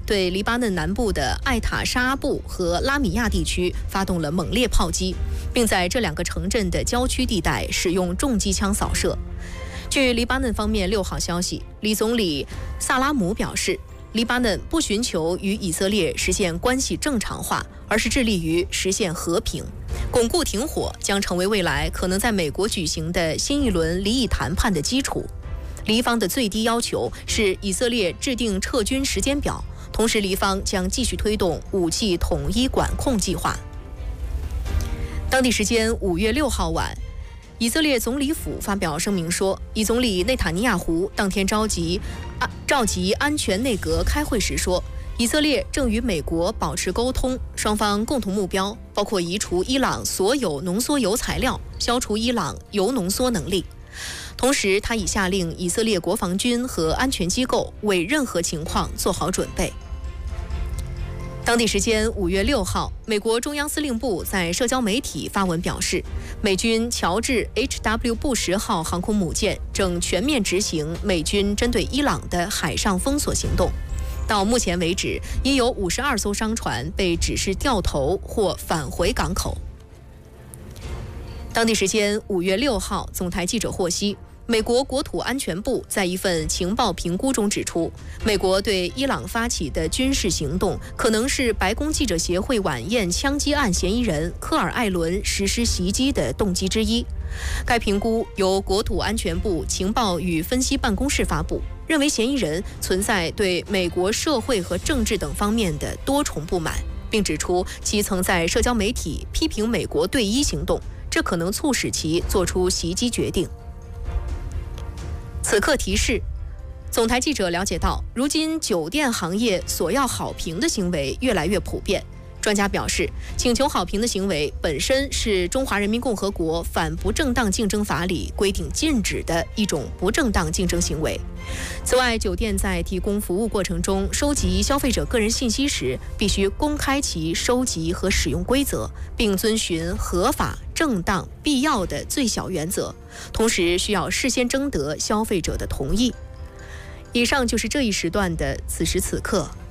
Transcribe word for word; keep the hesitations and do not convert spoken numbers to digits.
对黎巴嫩南部的艾塔沙阿布和拉米亚地区发动了猛烈炮击，并在这两个城镇的郊区地带使用重机枪扫射。据黎巴嫩方面六号消息，黎总理萨拉姆表示，黎巴嫩不寻求与以色列实现关系正常化，而是致力于实现和平。巩固停火将成为未来可能在美国举行的新一轮离异谈判的基础。黎方的最低要求是以色列制定撤军时间表，同时黎方将继续推动武器统一管控计划。当地时间五月六号晚，以色列总理府发表声明说，以总理内塔尼亚胡当天召集啊召集安全内阁开会时说，以色列正与美国保持沟通，双方共同目标包括移除伊朗所有浓缩铀材料，消除伊朗铀浓缩能力。同时，他已下令以色列国防军和安全机构为任何情况做好准备。当地时间五月六号，美国中央司令部在社交媒体发文表示，美军乔治 H W 布什号航空母舰正全面执行美军针对伊朗的海上封锁行动。到目前为止，已有五十二艘商船被指示掉头或返回港口。当地时间五月六号，总台记者获悉，美国国土安全部在一份情报评估中指出，美国对伊朗发起的军事行动可能是白宫记者协会晚宴枪击案嫌疑人科尔艾伦实施袭击的动机之一。该评估由国土安全部情报与分析办公室发布，认为嫌疑人存在对美国社会和政治等方面的多重不满，并指出其曾在社交媒体批评美国对伊行动，这可能促使其做出袭击决定。此刻提示，总台记者了解到，如今酒店行业索要好评的行为越来越普遍。专家表示，请求好评的行为本身是中华人民共和国反不正当竞争法里规定禁止的一种不正当竞争行为。此外，酒店在提供服务过程中收集消费者个人信息时，必须公开其收集和使用规则，并遵循合法、正当、必要的最小原则，同时需要事先征得消费者的同意。以上就是这一时段的此时此刻。